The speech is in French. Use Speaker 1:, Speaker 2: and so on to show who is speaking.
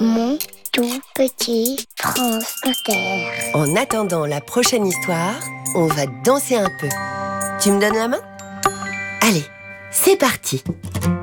Speaker 1: Mon tout petit France Inter.
Speaker 2: En attendant la prochaine histoire, on va danser un peu. Tu me donnes la main ? Allez, c'est parti!